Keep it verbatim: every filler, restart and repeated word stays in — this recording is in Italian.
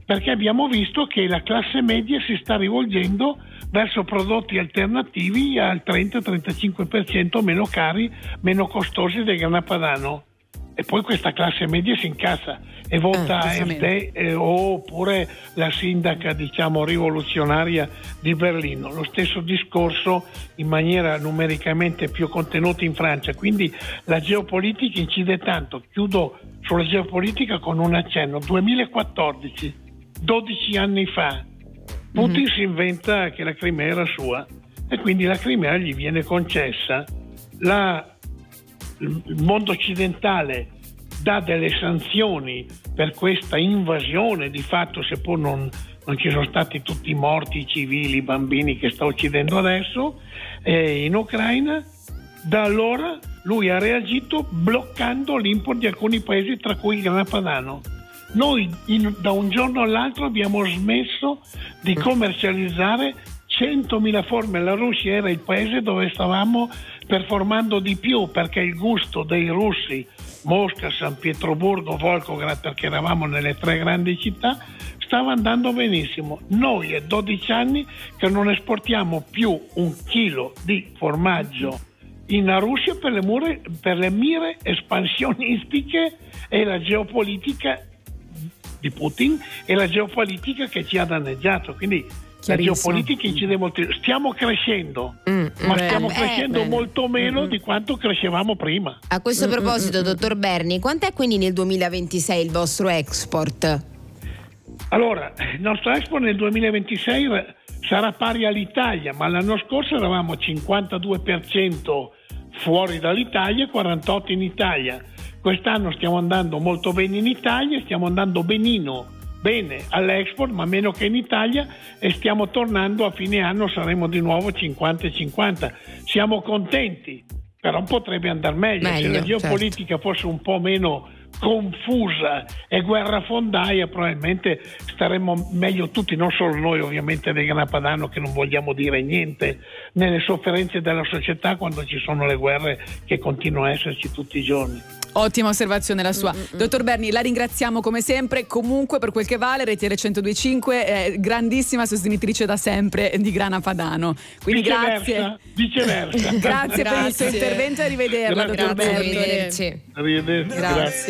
perché abbiamo visto che la classe media si sta rivolgendo verso prodotti alternativi al trenta trentacinque per cento meno cari, meno costosi del grana padano. E poi questa classe media si incassa e vota A F D eh, oppure la sindaca, diciamo, rivoluzionaria di Berlino. Lo stesso discorso in maniera numericamente più contenuta in Francia. Quindi la geopolitica incide tanto. Chiudo sulla geopolitica con un accenno. duemilaquattordici, dodici anni fa, Putin mm-hmm. si inventa che la Crimea era sua e quindi la Crimea gli viene concessa. La il mondo occidentale dà delle sanzioni per questa invasione di fatto, seppur non, non ci sono stati tutti i morti, i civili, i bambini che sta uccidendo adesso eh, in Ucraina. Da allora lui ha reagito bloccando l'import di alcuni paesi, tra cui il grana padano. Noi in, da un giorno all'altro abbiamo smesso di commercializzare centomila forme. La Russia era il paese dove stavamo performando di più, perché il gusto dei russi, Mosca, San Pietroburgo, Volgograd, perché eravamo nelle tre grandi città, stava andando benissimo. Noi è dodici anni che non esportiamo più un chilo di formaggio in Russia per le, mure, per le mire espansionistiche e la geopolitica di Putin e la geopolitica che ci ha danneggiato. Quindi la geopolitica incide molto. Stiamo crescendo, mm, ma beh, stiamo crescendo eh, molto meno mm. di quanto crescevamo prima. A questo proposito, mm, dottor Berni, quant'è quindi nel duemilaventisei il vostro export? Allora, il nostro export nel duemilaventisei sarà pari all'Italia, ma l'anno scorso eravamo cinquantadue per cento fuori dall'Italia e quarantotto per cento in Italia. Quest'anno stiamo andando molto bene in Italia, stiamo andando benino bene all'export, ma meno che in Italia, e stiamo tornando a fine anno, saremo di nuovo cinquanta e cinquanta. Siamo contenti, però potrebbe andare meglio. meglio Se la geopolitica certo. fosse un po' meno confusa e guerrafondaia, probabilmente staremmo meglio tutti, non solo noi ovviamente del grana padano, che non vogliamo dire niente nelle sofferenze della società quando ci sono le guerre che continuano a esserci tutti i giorni. Ottima osservazione la sua. Mm-hmm. Dottor Berni, la ringraziamo come sempre. Comunque, per quel che vale, R T L centodue e cinque è grandissima sostenitrice da sempre di grana padano. Quindi viceversa, grazie. Viceversa. grazie, grazie per il suo intervento e arrivederla, dottor Berni. Arrivederci. Arrivederci. Grazie. Grazie.